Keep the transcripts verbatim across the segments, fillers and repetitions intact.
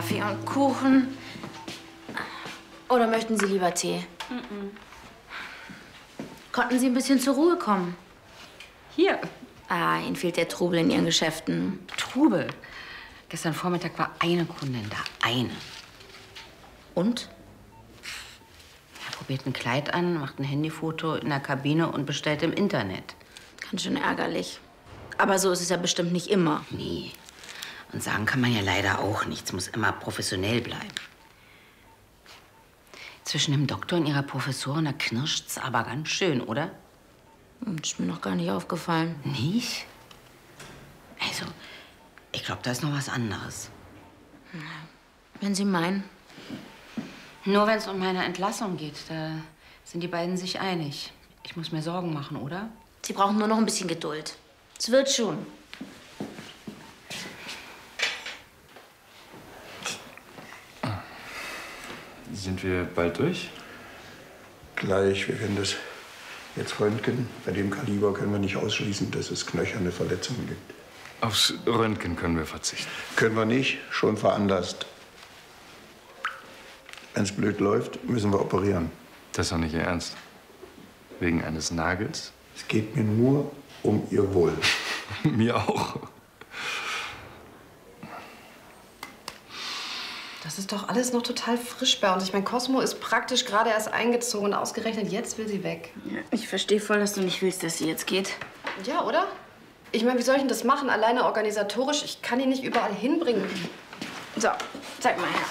Kaffee und Kuchen. Oder möchten Sie lieber Tee? Mm-mm. Konnten Sie ein bisschen zur Ruhe kommen? Hier. Ah, Ihnen fehlt der Trubel in Ihren Geschäften. Trubel? Gestern Vormittag war eine Kundin da. Eine. Und? Er probiert ein Kleid an, macht ein Handyfoto in der Kabine und bestellt im Internet. Ganz schön ärgerlich. Aber so ist es ja bestimmt nicht immer. Nee. Und sagen kann man ja leider auch nichts. Muss immer professionell bleiben. Zwischen dem Doktor und ihrer Professorin, da knirscht's aber ganz schön, oder? Das ist mir noch gar nicht aufgefallen. Nicht? Also, ich glaube, da ist noch was anderes. Wenn Sie meinen. Nur wenn es um meine Entlassung geht, da sind die beiden sich einig. Ich muss mir Sorgen machen, oder? Sie brauchen nur noch ein bisschen Geduld. Es wird schon. Sind wir bald durch? Gleich, wir können das jetzt röntgen. Bei dem Kaliber können wir nicht ausschließen, dass es knöcherne Verletzungen gibt. Aufs Röntgen können wir verzichten. Können wir nicht, schon veranlasst. Wenn es blöd läuft, müssen wir operieren. Das ist doch nicht Ihr Ernst. Wegen eines Nagels? Es geht mir nur um Ihr Wohl. Mir auch. Das ist doch alles noch total frisch bei uns. Ich meine, Cosmo ist praktisch gerade erst eingezogen und ausgerechnet jetzt will sie weg. Ja, ich verstehe voll, dass du nicht willst, dass sie jetzt geht. Ja, oder? Ich meine, wie soll ich denn das machen? Alleine organisatorisch? Ich kann ihn nicht überall hinbringen. So, zeig mal her.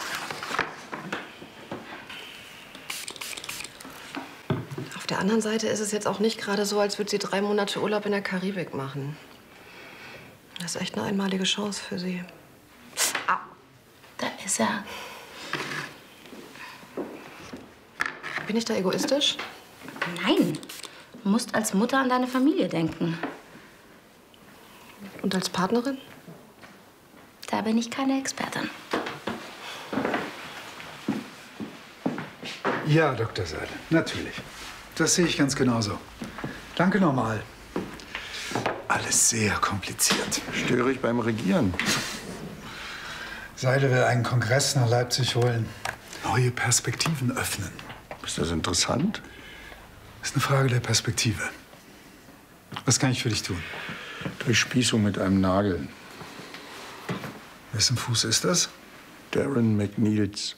Auf der anderen Seite ist es jetzt auch nicht gerade so, als würde sie drei Monate Urlaub in der Karibik machen. Das ist echt eine einmalige Chance für sie. Ah, da ist er. Bin ich da egoistisch? Nein, du musst als Mutter an deine Familie denken. Und als Partnerin? Da bin ich keine Expertin. Ja, Doktor Seidel, natürlich. Das sehe ich ganz genauso. Danke nochmal. Alles sehr kompliziert. Störe ich beim Regieren? Seidel will einen Kongress nach Leipzig holen. Neue Perspektiven öffnen. Ist das interessant? Ist eine Frage der Perspektive. Was kann ich für dich tun? Durchspießung mit einem Nagel. Wessen Fuß ist das? Darren McNeils.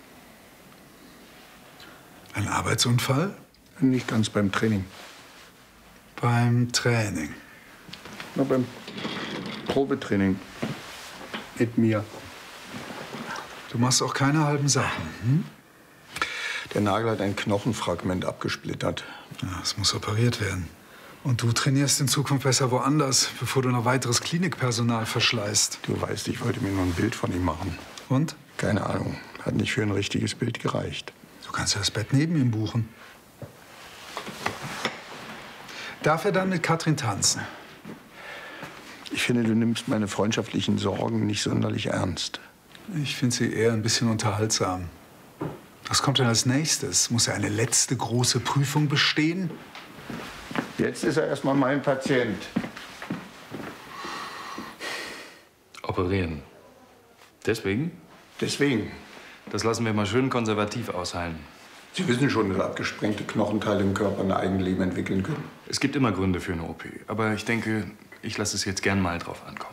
Ein Arbeitsunfall? Nicht ganz beim Training. Beim Training? Na, beim Probetraining. Mit mir. Du machst auch keine halben Sachen, hm? Der Nagel hat ein Knochenfragment abgesplittert. Ja, es muss operiert werden. Und du trainierst in Zukunft besser woanders, bevor du noch weiteres Klinikpersonal verschleißt. Du weißt, ich wollte mir nur ein Bild von ihm machen. Und? Keine Ahnung. Hat nicht für ein richtiges Bild gereicht. Du kannst ja das Bett neben ihm buchen. Darf er dann mit Katrin tanzen? Ich finde, du nimmst meine freundschaftlichen Sorgen nicht sonderlich ernst. Ich finde sie eher ein bisschen unterhaltsam. Was kommt denn als nächstes? Muss er eine letzte große Prüfung bestehen? Jetzt ist er erstmal mein Patient. Operieren. Deswegen? Deswegen. Das lassen wir mal schön konservativ ausheilen. Sie wissen schon, dass abgesprengte Knochenteile im Körper ein Eigenleben entwickeln können. Es gibt immer Gründe für eine O P. Aber ich denke, ich lasse es jetzt gern mal drauf ankommen.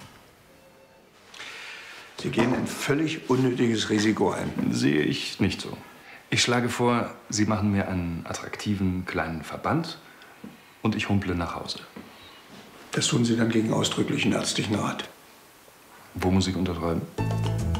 Sie gehen ein völlig unnötiges Risiko ein. Sehe ich nicht so. Ich schlage vor, Sie machen mir einen attraktiven kleinen Verband und ich humple nach Hause. Das tun Sie dann gegen ausdrücklichen ärztlichen Rat. Wo muss ich unterschreiben?